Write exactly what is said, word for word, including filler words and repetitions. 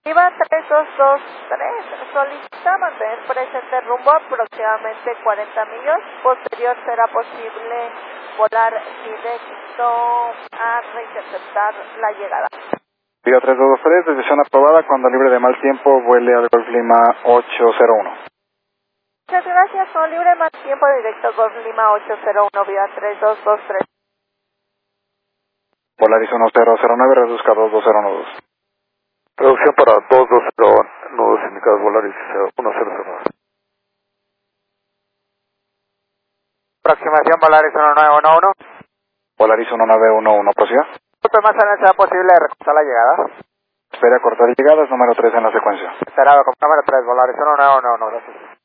Viva tres dos dos tres, solicita mantener presente rumbo aproximadamente cuarenta millas. Posterior será posible volar directo a reinterceptar la llegada. Viva tres dos dos tres, decisión aprobada. Cuando libre de mal tiempo, vuele al Golf Lima ocho cero uno. Muchas gracias, son libre de mal tiempo, directo Golf Lima ocho cero uno, Viva tres dos dos tres. Volaris uno cero cero nueve, reduzca dos dos cero uno dos. Reducción para dos dos cero, nudos indicados Volaris uno cero cero nueve. Aproximación Volaris uno nueve uno uno. Volaris uno nueve uno uno, prosiga. Más adelante será posible recortar la llegada. Espera cortar llegadas, número tres en la secuencia. Esperado con número tres, Volaris uno nueve uno uno, gracias.